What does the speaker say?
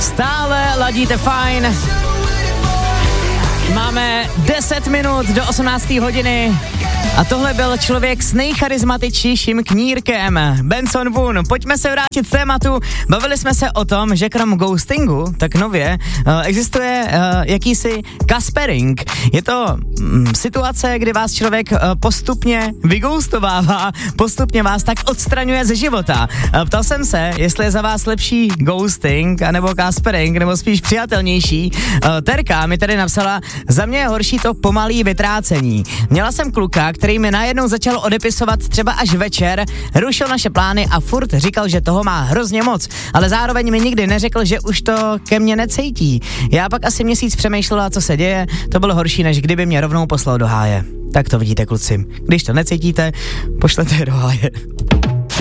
Stále ladíte fajn. Máme 10 minut do 18. hodiny a tohle byl člověk s nejcharizmatičtějším knírkem, Benson Boone. Pojďme se vrátit k tématu. Bavili jsme se o tom, že krom ghostingu, tak nově existuje jakýsi caspering. Je to situace, kdy vás člověk postupně vyghostovává, postupně vás tak odstraňuje ze života. Ptal jsem se, jestli je za vás lepší ghosting, anebo caspering, nebo spíš přijatelnější. Terka mi tady napsala, za mě je horší to pomalý vytrácení. Měla jsem kluka, který mi najednou začal odepisovat třeba až večer, rušil naše plány a furt říkal, že toho má hrozně moc, ale zároveň mi nikdy neřekl, že už to ke mně necítí. Já pak asi měsíc přemýšlela, co se děje, to bylo horší, než kdyby mě rovnou poslal do háje. Tak to vidíte, kluci. Když to necítíte, pošlete je do háje.